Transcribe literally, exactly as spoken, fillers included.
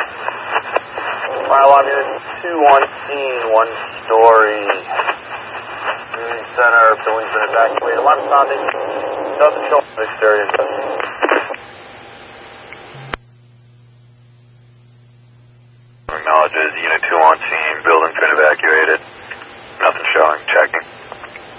Mile on unit two on scene, one story. Community center, building's been evacuated. Alarm sounding. Doesn't show up exterior. Acknowledges unit two on scene, building's been evacuated. Nothing showing, checking.